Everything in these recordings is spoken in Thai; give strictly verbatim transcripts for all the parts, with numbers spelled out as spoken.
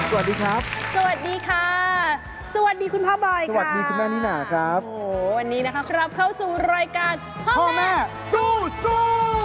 สวัสดีครับสวัสดีค่ะสวัสดีคุณพ่อบอยค่ะสวัสดีคุณแม่นิน่าครับโอ้วันนี้นะคะครับเข้าสู่รายการพ่อพ่อแม่แม่สู้สู้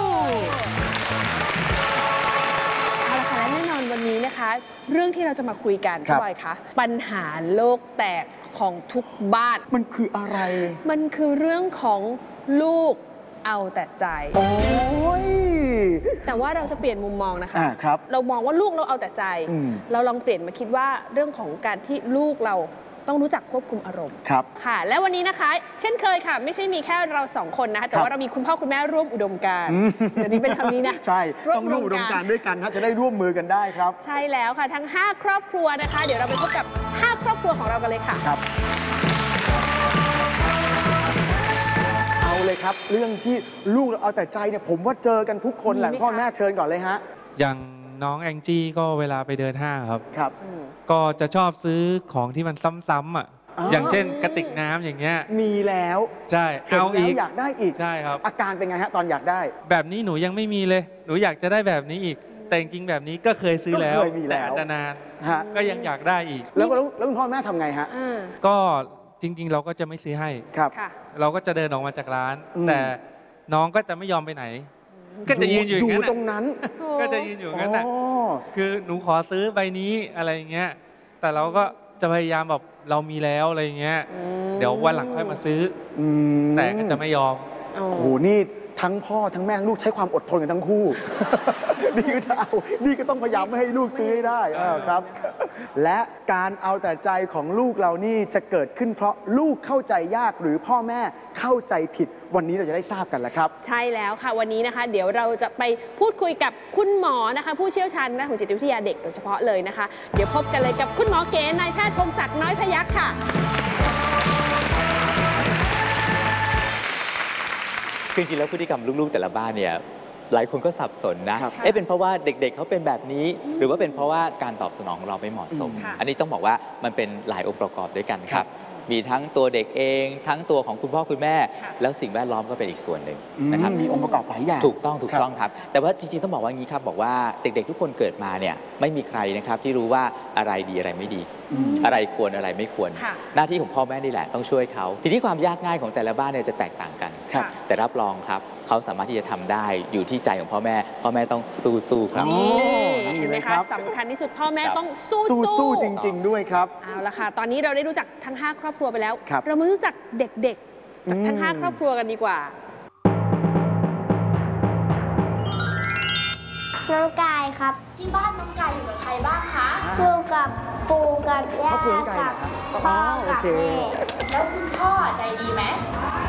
เอาละค่ะและแน่นอนวันนี้นะคะ เรื่องที่เราจะมาคุยกันพ่อบอยคะปัญหาโลกแตกของทุกบ้านมันคืออะไรมันคือเรื่องของลูกเอาแต่ใจโอ้ยแต่ว่าเราจะเปลี่ยนมุมมองนะคะอ่าครับเรามองว่าลูกเราเอาแต่ใจ เราลองเปลี่ยนมาคิดว่าเรื่องของการที่ลูกเราต้องรู้จักควบคุมอารมณ์ครับค่ะและวันนี้นะคะเช่นเคยค่ะไม่ใช่มีแค่เราสองคนนะคะแต่ว่าเรามีคุณพ่อคุณแม่ร่วมอุดมการณ์เดี๋ยวนี้เป็นคำนี้นะใช่ต้องร่วมอุดมการณ์ด้วยกันนะจะได้ร่วมมือกันได้ครับใช่แล้วค่ะทั้งห้าครอบครัวนะคะเดี๋ยวเราไปพบกับห้าครอบครัวของเรากันเลยค่ะครับเอาเลยครับเรื่องที่ลูกเราเอาแต่ใจเนี่ยผมว่าเจอกันทุกคนแหละพ่อแม่เชิญก่อนเลยฮะอย่างน้องแองจี้ก็เวลาไปเดินห้างครับครับก็จะชอบซื้อของที่มันซ้ำๆอ่ะอย่างเช่นกระติกน้ำอย่างเงี้ยมีแล้วใช่เอาอีกอยากได้อีกใช่ครับอาการเป็นไงฮะตอนอยากได้แบบนี้หนูยังไม่มีเลยหนูอยากจะได้แบบนี้อีกแต่จริงๆแบบนี้ก็เคยซื้อแล้วแต่อาจจะนานก็ยังอยากได้อีกแล้วแล้วคุณพ่อแม่ทำไงฮะก็จริงๆเราก็จะไม่ซื้อให้ครับเราก็จะเดินออกมาจากร้านแต่น้องก็จะไม่ยอมไปไหนก็จะยืนอยู่อย่างนั้นตรงนั้นก็จะยืนอยู่อย่างนั้นน่ะคือหนูขอซื้อใบนี้อะไรอย่างเงี้ยแต่เราก็จะพยายามแบบเรามีแล้วอะไรอย่างเงี้ยเดี๋ยววันหลังค่อยมาซื้อแต่ก็จะไม่ยอมโอ้โหนี่ทั้งพ่อทั้งแม่ทั้งลูกใช้ความอดทนกันทั้งคู่นี่ก็จะเอานี่ก็ต้องพยายามไม่ให้ลูกซื้อให้ได้ครับและการเอาแต่ใจของลูกเรานี่จะเกิดขึ้นเพราะลูกเข้าใจยากหรือพ่อแม่เข้าใจผิดวันนี้เราจะได้ทราบกันแล้วครับใช่แล้วค่ะวันนี้นะคะเดี๋ยวเราจะไปพูดคุยกับคุณหมอนะคะผู้เชี่ยวชาญด้านของจิตวิทยาเด็กโดยเฉพาะเลยนะคะเดี๋ยวพบกันเลยกับคุณหมอเก๋นายแพทย์พงศักดิ์น้อยพยัคฆ์ค่ะจริงๆแล้วพฤติกรรมลูกๆแต่ละบ้านเนี่ยหลายคนก็สับสนนะเอ๊ะเป็นเพราะว่าเด็กๆเขาเป็นแบบนี้หรือว่าเป็นเพราะว่าการตอบสนองของเราไม่เหมาะสมอันนี้ต้องบอกว่ามันเป็นหลายองค์ประกอบด้วยกันครับมีทั้งตัวเด็กเองทั้งตัวของคุณพ่อคุณแม่แล้วสิ่งแวดล้อมก็เป็นอีกส่วนหนึ่งนะครับมีองค์ประกอบหลายอย่างถูกต้องถูกต้องครับแต่ว่าจริงๆต้องบอกว่างี้ครับบอกว่าเด็กๆทุกคนเกิดมาเนี่ยไม่มีใครนะครับที่รู้ว่าอะไรดีอะไรไม่ดีอะไรควรอะไรไม่ควรหน้าที่ของพ่อแม่นี่แหละต้องช่วยเขาทีนี้ความยากง่ายของแต่ละบ้านเนี่ยจะแตกต่างกันแต่รับรองครับเขาสามารถที่จะทำได้อยู่ที่ใจของพ่อแม่พ่อแม่ต้องสู้ๆครับเห็นไหมคะสำคัญที่สุดพ่อแม่ต้องสู้สู้จริงๆด้วยครับเอาละค่ะตอนนี้เราได้รู้จักทั้งห้าครอบครัวไปแล้วเรามารู้จักเด็กๆจากทั้งห้าครอบครัวกันดีกว่าน้องกายครับที่บ้านน้องกายอยู่กับใครบ้างคะอยู่กับปู่กับย่ากับพ่อกับแม่แล้วคุณพ่อใจดีไหม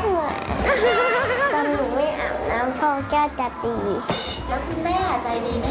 ตอนหนูไม่อาบน้ำพ่อแก้จะตีแล้วคุณแม่ใจดีไหม